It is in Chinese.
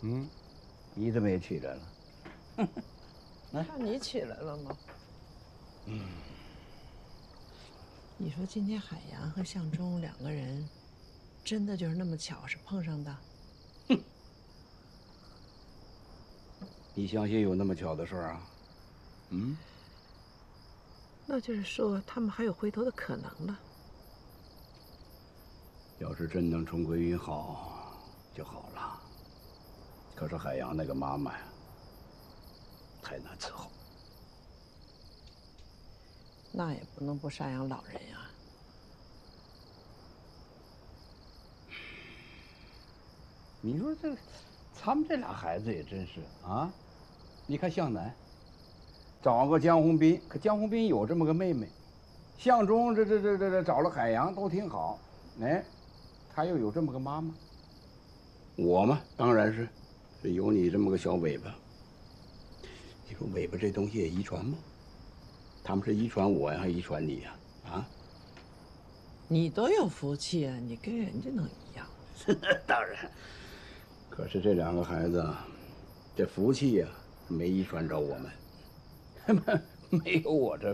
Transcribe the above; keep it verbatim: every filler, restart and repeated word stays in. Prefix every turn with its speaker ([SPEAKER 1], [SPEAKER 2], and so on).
[SPEAKER 1] 嗯，你怎么也起来了？
[SPEAKER 2] 看你起来了吗？
[SPEAKER 1] 嗯。
[SPEAKER 2] 你说今天海洋和向忠两个人，真的就是那么巧是碰上的？
[SPEAKER 1] 哼，你相信有那么巧的事儿啊？嗯。
[SPEAKER 2] 那就是说他们还有回头的可能了。
[SPEAKER 1] 要是真能重归于好就好了。可是海洋那个妈妈呀，太难伺候。
[SPEAKER 2] 那也不能不赡养老人呀。
[SPEAKER 1] 你说这，他们这俩孩子也真是啊！你看向南找个江宏斌，可江宏斌有这么个妹妹；向忠这这这这这找了海洋，都挺好。哎，他又有这么个妈妈。我嘛，当然是是有你这么个小尾巴。你说尾巴这东西也遗传吗？他们是遗传我呀，还遗传你呀？啊？
[SPEAKER 2] 你都有福气啊，你跟人家能一样？
[SPEAKER 1] 当然。可是这两个孩子，这福气呀，没遗传着我们，没有我这